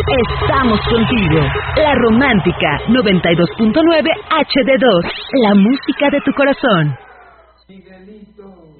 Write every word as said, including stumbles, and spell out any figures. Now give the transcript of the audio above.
Estamos contigo. La Romántica noventa y dos punto nueve H D dos. La música de tu corazón. Miguelito.